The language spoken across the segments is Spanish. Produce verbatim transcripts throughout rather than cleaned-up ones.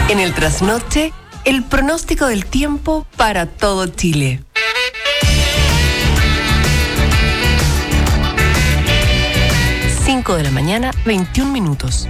En el trasnoche, el pronóstico del tiempo para todo Chile. cinco de la mañana, veintiún minutos.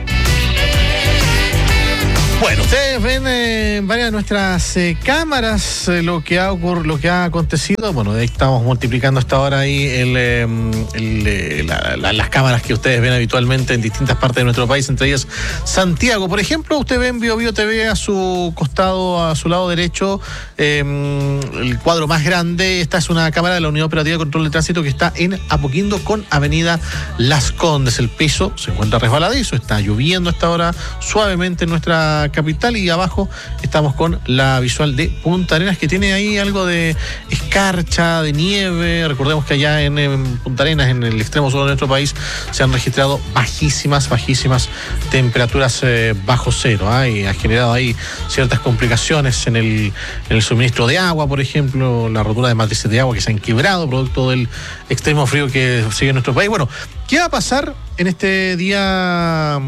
Bueno, ustedes ven eh, en varias de nuestras eh, cámaras eh, lo que ha ocurrido, lo que ha acontecido. Bueno, ahí estamos multiplicando hasta ahora ahí el, eh, el, eh, la, la, las cámaras que ustedes ven habitualmente en distintas partes de nuestro país, entre ellas Santiago. Por ejemplo, usted ve en Bio Bio T V a su costado, a su lado derecho, eh, el cuadro más grande. Esta es una cámara de la Unidad Operativa de Control de Tránsito que está en Apoquindo con Avenida Las Condes. El piso se encuentra resbaladizo, está lloviendo hasta ahora suavemente en nuestra capital, y abajo estamos con la visual de Punta Arenas, que tiene ahí algo de escarcha, de nieve. Recordemos que allá en, en Punta Arenas, en el extremo sur de nuestro país, se han registrado bajísimas, bajísimas temperaturas eh, bajo cero, ¿eh? Y ha generado ahí ciertas complicaciones en el, en el suministro de agua, por ejemplo, la rotura de matrices de agua que se han quebrado producto del extremo frío que sigue en nuestro país. Bueno, ¿qué va a pasar en este día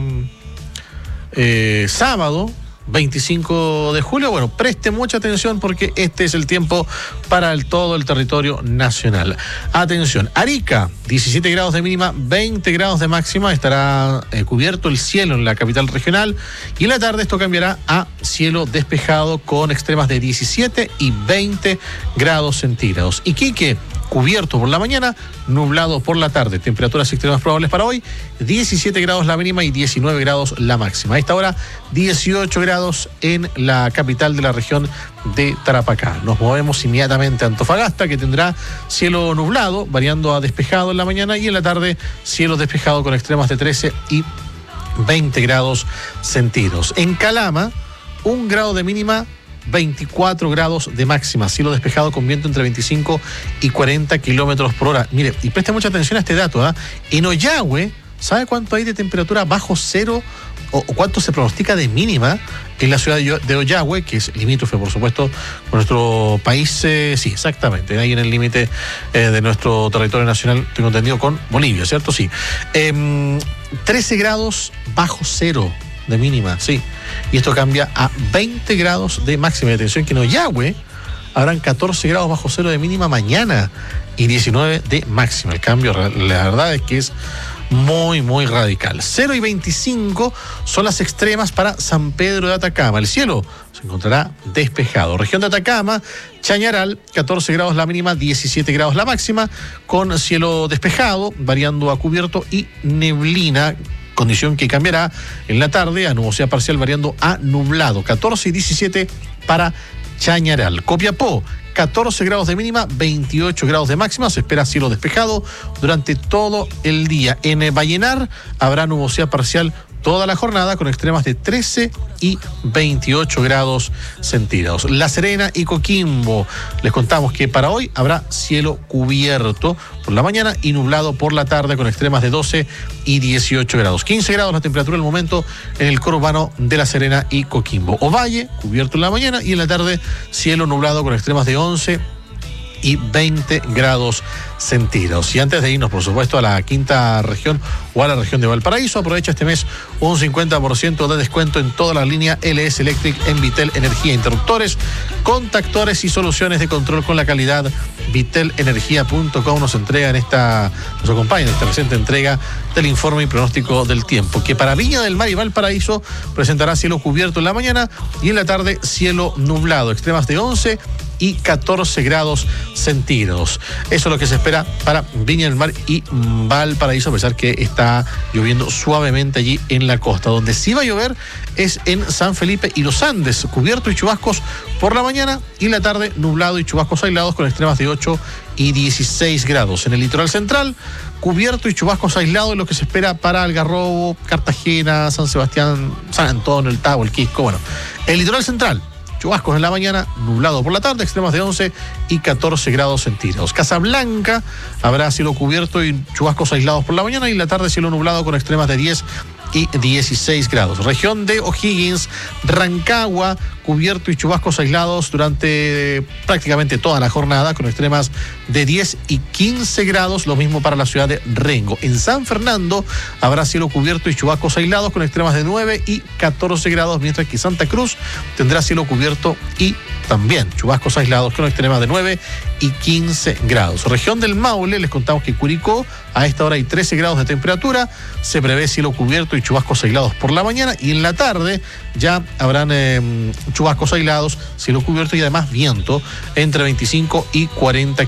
Eh, sábado veinticinco de julio? Bueno, preste mucha atención porque este es el tiempo para el, todo el territorio nacional. Atención, Arica, diecisiete grados de mínima, veinte grados de máxima, estará eh, cubierto el cielo en la capital regional, y en la tarde esto cambiará a cielo despejado con extremas de diecisiete y veinte grados centígrados. Iquique, cubierto por la mañana, nublado por la tarde. Temperaturas extremas probables para hoy, diecisiete grados la mínima y diecinueve grados la máxima. A esta hora, dieciocho grados en la capital de la región de Tarapacá. Nos movemos inmediatamente a Antofagasta, que tendrá cielo nublado, variando a despejado en la mañana, y en la tarde cielo despejado con extremas de trece y veinte grados centígrados. En Calama, un grado de mínima, veinticuatro grados de máxima, cielo despejado con viento entre veinticinco y cuarenta kilómetros por hora. Mire, y preste mucha atención a este dato, ¿eh? En Ollagüe, ¿sabe cuánto hay de temperatura bajo cero o, o cuánto se pronostica de mínima en la ciudad de, de Ollagüe, que es limítrofe, por supuesto, con nuestro país? Eh, sí, exactamente, ahí en el límite eh, de nuestro territorio nacional, tengo entendido, con Bolivia, ¿cierto? Sí. Eh, trece grados bajo cero de mínima, sí. Y esto cambia a veinte grados de máxima. De atención que en Ollagüe habrán catorce grados bajo cero de mínima mañana y diecinueve de máxima. El cambio, la verdad es que es muy, muy radical. cero y veinticinco son las extremas para San Pedro de Atacama. El cielo se encontrará despejado. Región de Atacama, Chañaral, catorce grados la mínima, diecisiete grados la máxima, con cielo despejado, variando a cubierto y neblina, condición que cambiará en la tarde a nubosidad parcial variando a nublado. catorce y diecisiete para Chañaral. Copiapó, catorce grados de mínima, veintiocho grados de máxima. Se espera cielo despejado durante todo el día. En Vallenar habrá nubosidad parcial toda la jornada con extremas de trece y veintiocho grados centígrados. La Serena y Coquimbo, les contamos que para hoy habrá cielo cubierto por la mañana y nublado por la tarde con extremas de doce y dieciocho grados. quince grados la temperatura al momento en el coro urbano de La Serena y Coquimbo. Ovalle, cubierto en la mañana y en la tarde cielo nublado con extremas de once y veinte grados centígrados. Y antes de irnos, por supuesto, a la quinta región o a la región de Valparaíso, aprovecha este mes un cincuenta por ciento de descuento en toda la línea L S Electric en Vitel Energía, interruptores, contactores y soluciones de control con la calidad. vitel energía punto com nos entrega en esta, nos acompaña en esta reciente entrega del informe y pronóstico del tiempo, que para Viña del Mar y Valparaíso presentará cielo cubierto en la mañana y en la tarde cielo nublado, extremas de once y catorce grados centígrados. Eso es lo que se espera para Viña del Mar y Valparaíso, a pesar que está lloviendo suavemente allí en la costa. Donde sí va a llover es en San Felipe y los Andes, cubierto y chubascos por la mañana y en la tarde nublado y chubascos aislados con extremas de ocho y dieciséis grados. En el litoral central, cubierto y chubascos aislados, lo que se espera para Algarrobo, Cartagena, San Sebastián, San Antonio, el Tabo, el Quisco. Bueno, el litoral central, chubascos en la mañana, nublado por la tarde, extremas de once y catorce grados centígrados. Casablanca, habrá cielo cubierto y chubascos aislados por la mañana y en la tarde cielo nublado con extremas de diez y dieciséis grados. Región de O'Higgins, Rancagua, cubierto y chubascos aislados durante prácticamente toda la jornada, con extremas de diez y quince grados, lo mismo para la ciudad de Rengo. En San Fernando habrá cielo cubierto y chubascos aislados con extremas de nueve y catorce grados, mientras que Santa Cruz tendrá cielo cubierto y también chubascos aislados con extremas de nueve y quince grados. Región del Maule, les contamos que Curicó a esta hora hay trece grados de temperatura, se prevé cielo cubierto y chubascos aislados por la mañana, y en la tarde ya habrán eh, chubascos aislados, cielo cubierto y además viento entre veinticinco y cuarenta